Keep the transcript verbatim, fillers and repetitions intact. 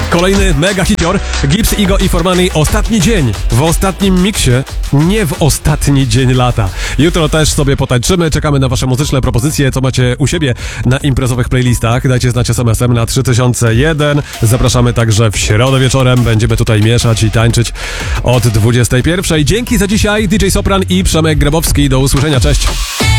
Kolejny mega hicior. Gibbs, Igo i Formani. Ostatni dzień. W ostatnim miksie. Nie w ostatni dzień lata. Jutro też sobie potańczymy. Czekamy na wasze muzyczne propozycje, co macie u siebie na imprezowych playlistach. Dajcie znać es em esem na trzy tysiące jeden. Zapraszamy także w środę wieczorem. Będziemy tutaj mieszać i tańczyć od dwudziestej pierwszej. Dzięki za dzisiaj. D J Sopran i Przemek Grabowski. Do usłyszenia. Cześć.